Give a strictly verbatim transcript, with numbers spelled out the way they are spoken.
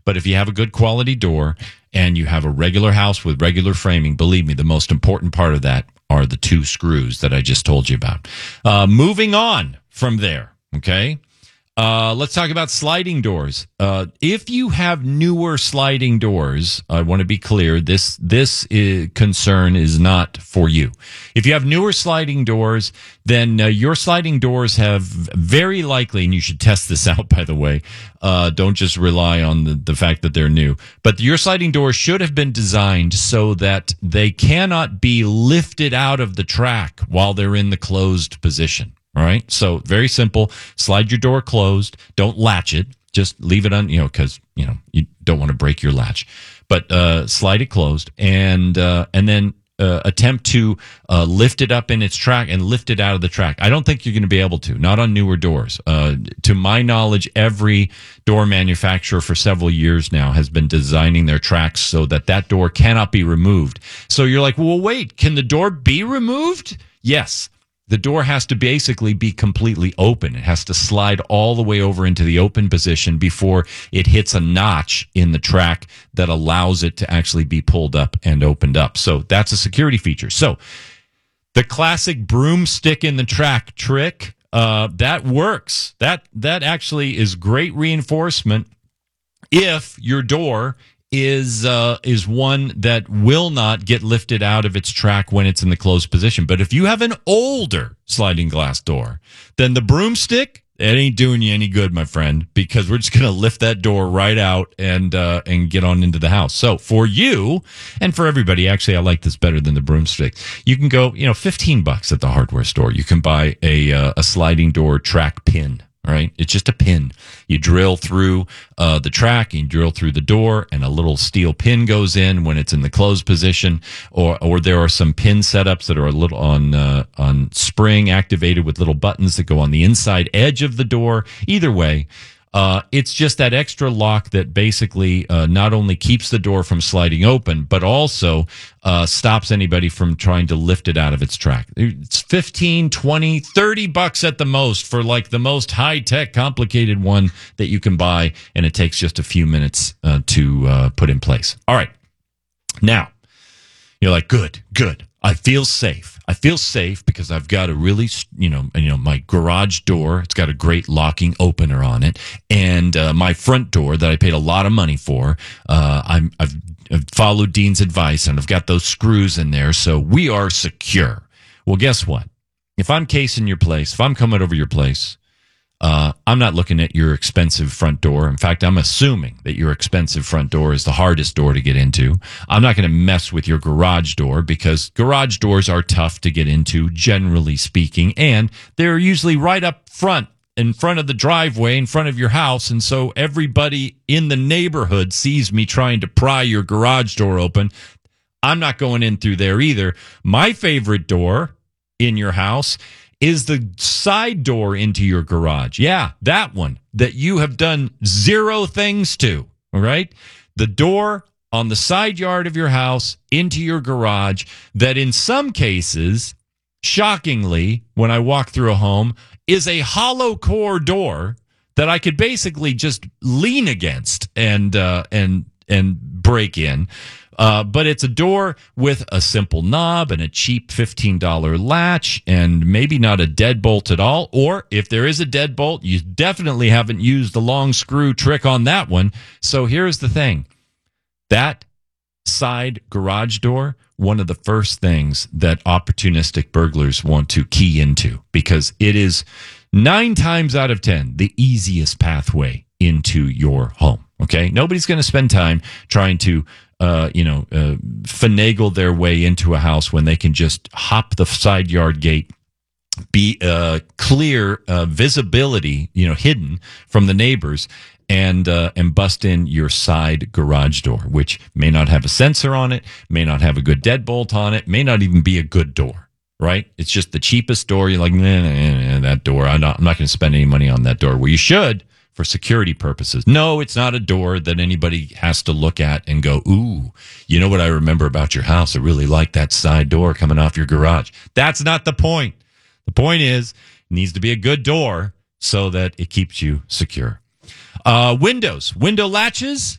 But if you have a good quality door and you have a regular house with regular framing, believe me, the most important part of that are the two screws that I just told you about. Uh, moving on from there, okay? Uh, let's talk about sliding doors. Uh, if you have newer sliding doors, I want to be clear, this this is, concern is not for you. If you have newer sliding doors, then uh, your sliding doors have very likely, and you should test this out, by the way, uh, don't just rely on the, the fact that they're new, but your sliding doors should have been designed so that they cannot be lifted out of the track while they're in the closed position. All right. So very simple. Slide your door closed. Don't latch it. Just leave it on, you know, because, you know, you don't want to break your latch. But uh, slide it closed and uh, and then uh, attempt to uh, lift it up in its track and lift it out of the track. I don't think you're going to be able to. Not on newer doors. Uh, to my knowledge, every door manufacturer for several years now has been designing their tracks so that that door cannot be removed. So you're like, well, wait, can the door be removed? Yes. The door has to basically be completely open. It has to slide all the way over into the open position before it hits a notch in the track that allows it to actually be pulled up and opened up. So that's a security feature. So the classic broomstick in the track trick, uh, that works. That that actually is great reinforcement if your door is uh, is one that will not get lifted out of its track when it's in the closed position. But if you have an older sliding glass door, then the broomstick, it ain't doing you any good, my friend, because we're just going to lift that door right out and uh, and get on into the house. So for you and for everybody, actually, I like this better than the broomstick. You can go, you know, fifteen bucks at the hardware store. You can buy a uh, a sliding door track pin. All right. It's just a pin. You drill through uh, the track, and you drill through the door, and a little steel pin goes in when it's in the closed position. Or, or there are some pin setups that are a little on uh, on spring activated with little buttons that go on the inside edge of the door. Either way, uh, it's just that extra lock that basically uh, not only keeps the door from sliding open, but also uh, stops anybody from trying to lift it out of its track. It's fifteen, twenty, thirty bucks at the most for like the most high-tech, complicated one that you can buy, and it takes just a few minutes uh, to uh, put in place. All right. Now, you're like, good, good. I feel safe. I feel safe because I've got a really, you know, you know, my garage door. It's got a great locking opener on it, and uh, my front door that I paid a lot of money for. Uh, I'm, I've, I've followed Dean's advice, and I've got those screws in there, so we are secure. Well, guess what? If I'm casing your place, if I'm coming over your place, Uh, I'm not looking at your expensive front door. In fact, I'm assuming that your expensive front door is the hardest door to get into. I'm not going to mess with your garage door because garage doors are tough to get into, generally speaking, and they're usually right up front, in front of the driveway, in front of your house, and so everybody in the neighborhood sees me trying to pry your garage door open. I'm not going in through there either. My favorite door in your house is the side door into your garage. Yeah, that one that you have done zero things to, all right? The door on the side yard of your house into your garage that in some cases, shockingly, when I walk through a home, is a hollow core door that I could basically just lean against and uh, and and break in. Uh, but it's a door with a simple knob and a cheap fifteen dollars latch and maybe not a deadbolt at all. Or if there is a deadbolt, you definitely haven't used the long screw trick on that one. So here's the thing. That side garage door, one of the first things that opportunistic burglars want to key into because it is nine times out of ten the easiest pathway into your home. Okay? Nobody's going to spend time trying to Uh, you know, uh, finagle their way into a house when they can just hop the side yard gate, be uh, clear uh, visibility, you know, hidden from the neighbors, and uh, and bust in your side garage door, which may not have a sensor on it, may not have a good deadbolt on it, may not even be a good door, right? It's just the cheapest door. You're like, nah, nah, nah, nah, that door, I'm not, I'm not going to spend any money on that door. Well, you should. For security purposes. No, it's not a door that anybody has to look at and go, ooh, you know what I remember about your house? I really like that side door coming off your garage. That's not the point. The point is, it needs to be a good door so that it keeps you secure. Uh, windows, window latches.